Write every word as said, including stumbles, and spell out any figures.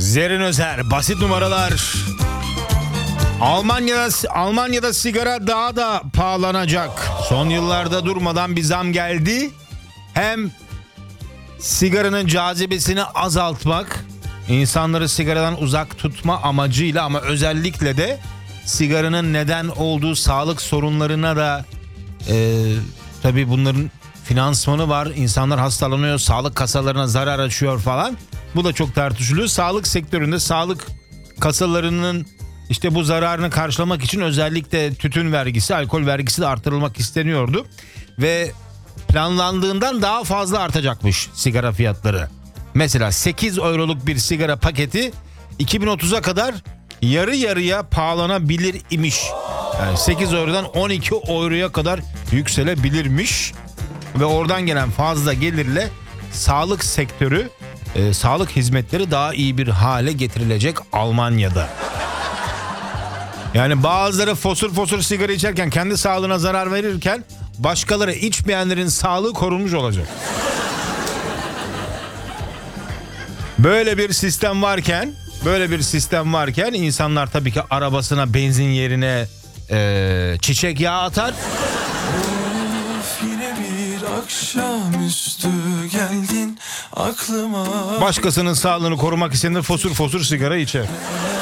Zerrin Özer, basit numaralar. Almanya'da Almanya'da sigara daha da pahalanacak. Son yıllarda durmadan bir zam geldi. Hem sigaranın cazibesini azaltmak, insanları sigaradan uzak tutma amacıyla ama özellikle de sigaranın neden olduğu sağlık sorunlarına da e, tabii bunların finansmanı var. İnsanlar hastalanıyor, sağlık kasalarına zarar açıyor falan. Bu da çok tartışılıyor. Sağlık sektöründe sağlık kasalarının işte bu zararını karşılamak için özellikle tütün vergisi, alkol vergisi de artırılmak isteniyordu. Ve planlandığından daha fazla artacakmış sigara fiyatları. Mesela sekiz euroluk bir sigara paketi iki bin otuza kadar yarı yarıya pahalanabilir imiş. Yani sekiz eurodan on iki euroya kadar yükselebilirmiş. Ve oradan gelen fazla gelirle sağlık sektörü, e, sağlık hizmetleri daha iyi bir hale getirilecek Almanya'da. Yani bazıları fosur fosur sigara içerken kendi sağlığına zarar verirken başkaları içmeyenlerin sağlığı korunmuş olacak. Böyle bir sistem varken, böyle bir sistem varken insanlar tabii ki arabasına benzin yerine e, çiçek yağı atar. Of, yine bir akşamüstü geldin aklıma. Başkasının sağlığını korumak için de fosur fosur sigara içer.